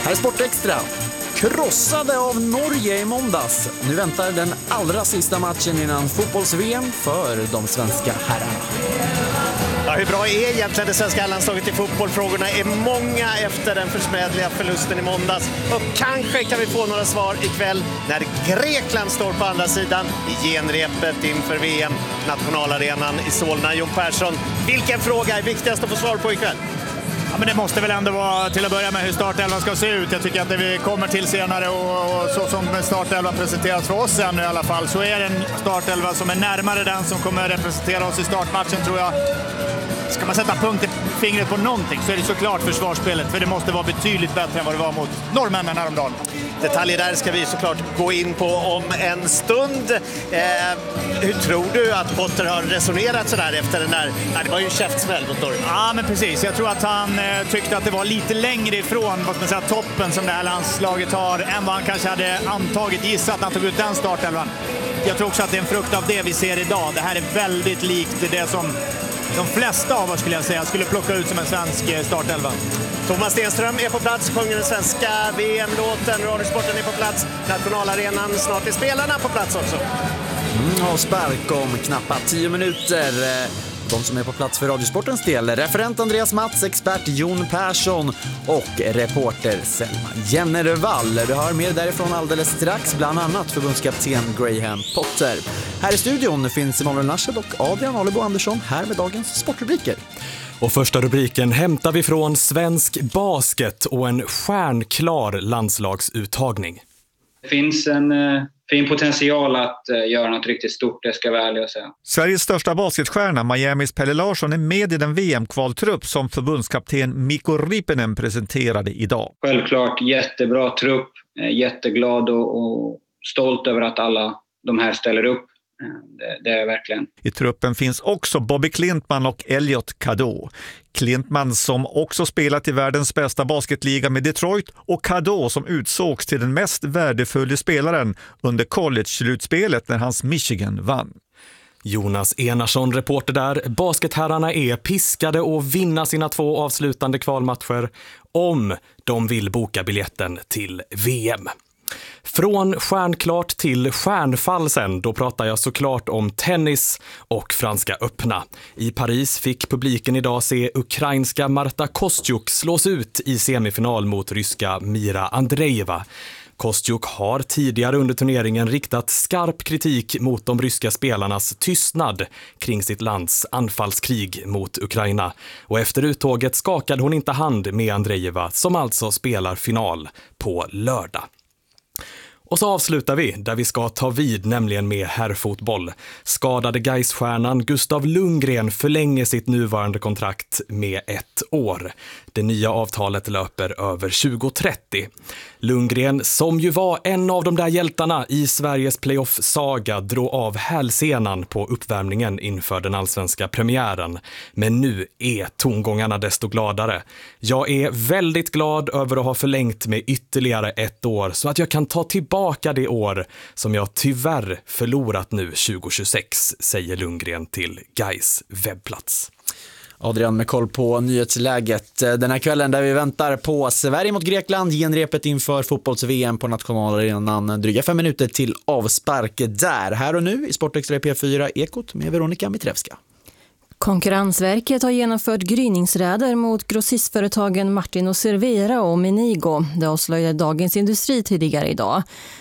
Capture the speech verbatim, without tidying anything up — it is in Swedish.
Här är Sportextra. Krossade av Norge i måndags. Nu väntar den allra sista matchen innan fotbolls-V M för de svenska herrarna. Ja, hur bra är egentligen det svenska landslaget i fotboll? Frågorna är många efter den försmädliga förlusten i måndags. Och kanske kan vi få några svar ikväll när Grekland står på andra sidan i genrepet inför V M. Nationalarenan i Solna. Jon Persson, vilken fråga är viktigast att få svar på ikväll? Ja, men det måste väl ändå vara till att börja med hur startelvan ska se ut. Jag tycker att det vi kommer till senare och, och så som startelvan presenteras för oss ännu i alla fall, så är det en startelva som är närmare den som kommer representera oss i startmatchen, tror jag. Ska man sätta punkt i fingret på någonting så är det såklart försvarsspelet, för det måste vara betydligt bättre än vad det var mot norrmännen häromdagen. Detaljer där ska vi såklart gå in på om en stund. Eh, hur tror du att Potter har resonerat så där efter den där? Nej, det var ju en käftsmäll mot Norge. Ja, men precis. Jag tror att han eh, tyckte att det var lite längre ifrån vad ska man säga, toppen som det här landslaget har än vad han kanske hade antagit, gissat när han tog ut den startelvan. Jag tror också att det är en frukt av det vi ser idag. Det här är väldigt likt det som de flesta av oss skulle jag säga skulle plocka ut som en svensk startelva. Thomas Stenström är på plats, sjunger den svenska V M-låten, Radiosporten är på plats, Nationalarenan, snart är spelarna på plats också. Mm, och spark om knappt tio minuter. De som är på plats för Radiosportens del, referent Andreas Mats, expert Jon Persson och reporter Selma Jennervall. Du hör mer därifrån alldeles strax, bland annat förbundskapten Graham Potter. Här i studion finns Emanuel Nasched och Adrian Alebo Andersson här med dagens sportrubriker. Och första rubriken hämtar vi från svensk basket och en stjärnklar landslagsuttagning. Det finns en eh, fin potential att eh, göra något riktigt stort, det ska jag välja säga. Sveriges största basketstjärna, Miamis Pelle Larsson, är med i den V M-kvaltrupp som förbundskapten Mikko Riippinen presenterade idag. Självklart jättebra trupp, eh, jätteglad och, och stolt över att alla de här ställer upp. Det, det är verkligen. I truppen finns också Bobby Klintman och Elliot Cadeau. Klintman som också spelat i världens bästa basketliga med Detroit, och Cadeau som utsågs till den mest värdefulla spelaren under college-slutspelet när hans Michigan vann. Jonas Enarsson, reporter där. Basketherrarna är piskade att vinna sina två avslutande kvalmatcher om de vill boka biljetten till V M. Från stjärnklart till stjärnfall sen, då pratar jag såklart om tennis och Franska öppna. I Paris fick publiken idag se ukrainska Marta Kostyuk slås ut i semifinal mot ryska Mira Andreeva. Kostyuk har tidigare under turneringen riktat skarp kritik mot de ryska spelarnas tystnad kring sitt lands anfallskrig mot Ukraina. Och efter uttåget skakade hon inte hand med Andreeva, som alltså spelar final på lördag. Och så avslutar vi där vi ska ta vid, nämligen med herrfotboll. Skadade Gais-stjärnan Gustav Lundgren förlänger sitt nuvarande kontrakt med ett år. Det nya avtalet löper över tjugo trettio. Lundgren, som ju var en av de där hjältarna i Sveriges playoff-saga, drog av hälsenan på uppvärmningen inför den allsvenska premiären. Men nu är tongångarna desto gladare. Jag är väldigt glad över att ha förlängt med ytterligare ett år så att jag kan ta tillbaka det år som jag tyvärr förlorat nu tjugo tjugosex, säger Lundgren till Gais webbplats. Adrian med koll på nyhetsläget den här kvällen där vi väntar på Sverige mot Grekland, genrepet inför fotbolls-V M på nationalarenan. Dryga fem minuter till avspark där. Här och nu i Sportextra P fyra Ekot med Veronica Mitrevska. Konkurrensverket har genomfört gryningsräder mot grossistföretagen Martin och Servera och Menigo. Det avslöjade Dagens Industri tidigare idag.